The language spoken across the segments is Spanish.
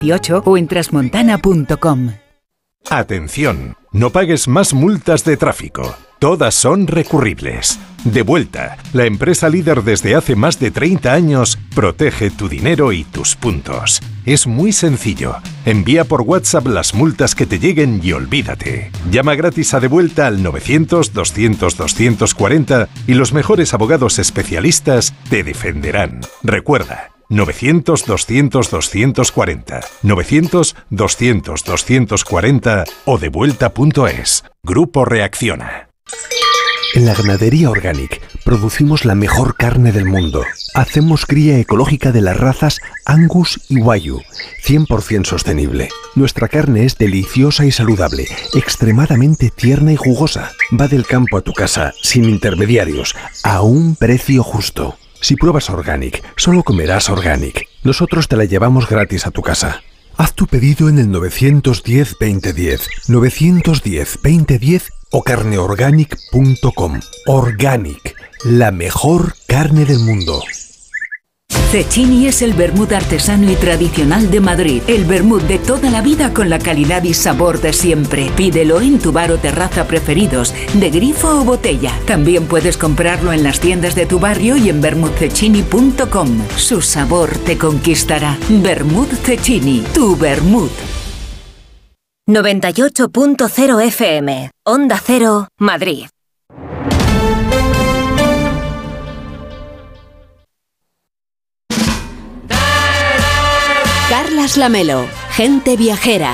18 o en transmontana.com. Atención, no pagues más multas de tráfico. Todas son recurribles. Devuelta, la empresa líder desde hace más de 30 años, protege tu dinero y tus puntos. Es muy sencillo. Envía por WhatsApp las multas que te lleguen y olvídate. Llama gratis a Devuelta al 900-200-240 y los mejores abogados especialistas te defenderán. Recuerda, 900-200-240, 900-200-240 o devuelta.es. Grupo Reacciona. En la Ganadería Organic producimos la mejor carne del mundo. Hacemos cría ecológica de las razas Angus y Wagyu, 100% sostenible. Nuestra carne es deliciosa y saludable, extremadamente tierna y jugosa. Va del campo a tu casa, sin intermediarios, a un precio justo. Si pruebas Organic, solo comerás Organic. Nosotros te la llevamos gratis a tu casa. Haz tu pedido en el 910-2010, 910-2010 o carneorganic.com. Organic, la mejor carne del mundo. Cecchini es el vermut artesano y tradicional de Madrid. El vermut de toda la vida con la calidad y sabor de siempre. Pídelo en tu bar o terraza preferidos, de grifo o botella. También puedes comprarlo en las tiendas de tu barrio y en vermutcecchini.com. Su sabor te conquistará. Vermut Cecchini, tu vermut. 98.0 FM, Onda Cero, Madrid. Carlas Lamelo, gente viajera.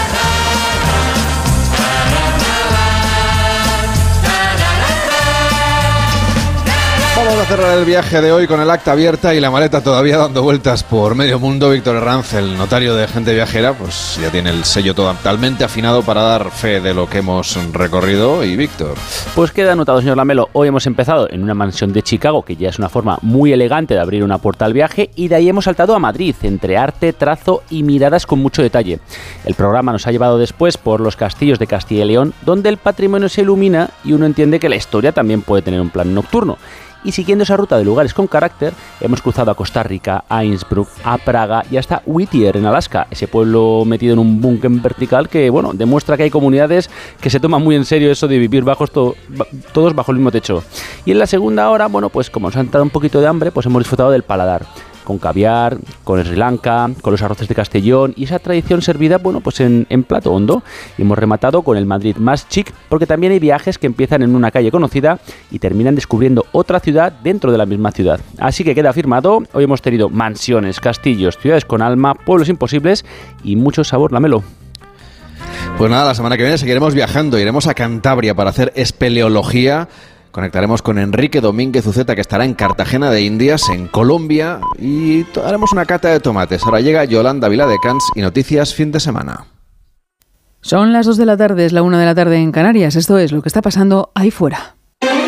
Vamos a cerrar el viaje de hoy con el acta abierta y la maleta todavía dando vueltas por medio mundo. Víctor Herranz, el notario de Gente Viajera, pues ya tiene el sello totalmente afinado para dar fe de lo que hemos recorrido. Y Víctor, pues queda anotado, señor Lamelo. Hoy hemos empezado en una mansión de Chicago, que ya es una forma muy elegante de abrir una puerta al viaje, y de ahí hemos saltado a Madrid, entre arte, trazo y miradas con mucho detalle. El programa nos ha llevado después por los castillos de Castilla y León, donde el patrimonio se ilumina y uno entiende que la historia también puede tener un plan nocturno. Y siguiendo esa ruta de lugares con carácter, hemos cruzado a Costa Rica, a Innsbruck, a Praga y hasta Whittier, en Alaska, ese pueblo metido en un búnker vertical que, bueno, demuestra que hay comunidades que se toman muy en serio eso de vivir todos bajo el mismo techo. Y en la segunda hora, bueno, pues como nos ha entrado un poquito de hambre, pues hemos disfrutado del paladar. Con caviar, con Sri Lanka, con los arroces de Castellón y esa tradición servida, bueno, pues en plato hondo. Y hemos rematado con el Madrid más chic, porque también hay viajes que empiezan en una calle conocida y terminan descubriendo otra ciudad dentro de la misma ciudad. Así que queda afirmado, hoy hemos tenido mansiones, castillos, ciudades con alma, pueblos imposibles y mucho sabor, Lamelo. Pues nada, la semana que viene seguiremos viajando, iremos a Cantabria para hacer espeleología. Conectaremos con Enrique Domínguez Uceta, que estará en Cartagena de Indias, en Colombia, y haremos una cata de tomates. Ahora llega Yolanda Viladecans y noticias fin de semana. Son las 2 de la tarde, es la 1 de la tarde en Canarias. Esto es lo que está pasando ahí fuera.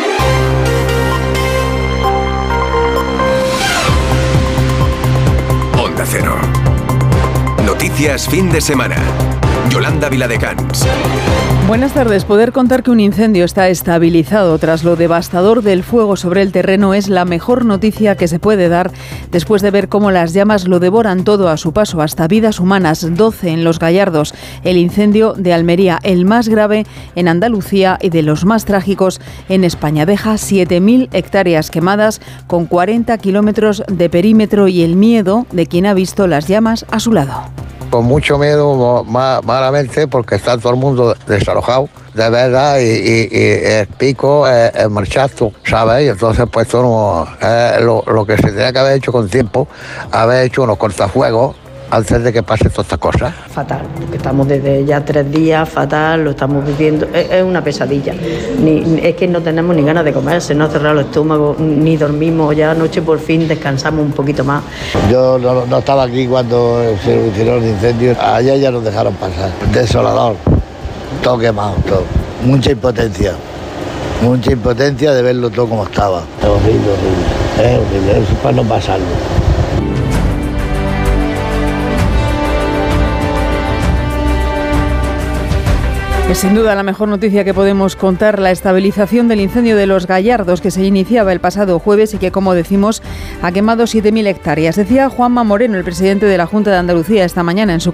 Onda Cero. Noticias fin de semana. Yolanda Viladecans. Buenas tardes. Poder contar que un incendio está estabilizado tras lo devastador del fuego sobre el terreno es la mejor noticia que se puede dar después de ver cómo las llamas lo devoran todo a su paso, hasta vidas humanas, 12 en Los Gallardos. El incendio de Almería, el más grave en Andalucía y de los más trágicos en España. Deja 7.000 hectáreas quemadas con 40 kilómetros de perímetro y el miedo de quien ha visto las llamas a su lado. Con mucho miedo, malamente, porque está todo el mundo desalojado, de verdad, y el pico, el marchazo, ¿sabes? Y entonces, pues, lo que se tenía que haber hecho con tiempo, haber hecho unos cortafuegos antes de que pase todas estas cosas. Fatal, porque estamos desde ya 3 días, fatal, lo estamos viviendo, es una pesadilla. Es que no tenemos ni ganas de comer, se nos ha cerrado el estómago, ni dormimos, ya anoche por fin descansamos un poquito más. Yo no estaba aquí cuando se hicieron los incendios, allá ya nos dejaron pasar. Desolador, todo quemado, todo. Mucha impotencia de verlo todo como estaba. Es horrible, es para no pasarlo. Es sin duda la mejor noticia que podemos contar, la estabilización del incendio de Los Gallardos, que se iniciaba el pasado jueves y que, como decimos, ha quemado 7.000 hectáreas. Decía Juanma Moreno, el presidente de la Junta de Andalucía, esta mañana en su